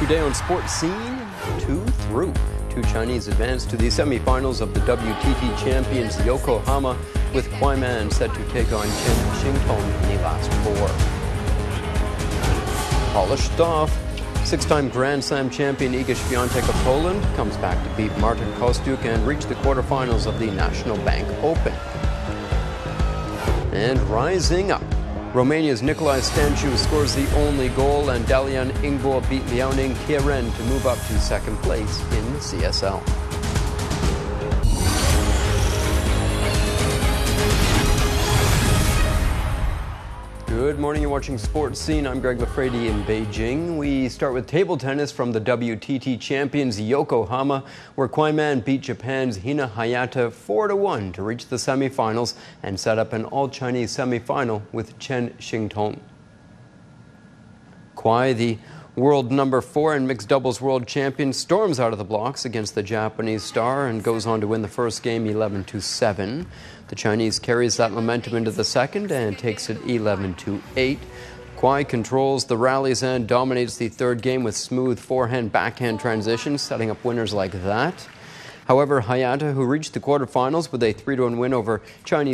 Today on Sports Scene, 2 through. Two Chinese advance to the semifinals of the WTT champions Yokohama, with Kwai Man set to take on Chen Xingtong in the last 4. Polished off, 6-time Grand Slam champion Iga Świątek of Poland comes back to beat Martin Kostyuk and reach the quarterfinals of the National Bank Open. And rising up, Romania's Nicolae Stanciu scores the only goal, and Dalian Ingbo beat Liaoning Qiren to move up to second place in CSL. Good morning, you're watching Sports Scene. I'm Greg Lafredi in Beijing. We start with table tennis from the WTT champions Yokohama, where Kwai Man beat Japan's Hina Hayata 4-1 to reach the semifinals and set up an all-Chinese semifinal with Chen Xingtong. Kwai, the world number 4 and mixed doubles world champion, storms out of the blocks against the Japanese star and goes on to win the first game 11-7. The Chinese carries that momentum into the second and takes it 11-8. Kwai controls the rallies and dominates the third game with smooth forehand-backhand transitions, setting up winners like that. However, Hayata, who reached the quarterfinals with a 3-1 win over Chinese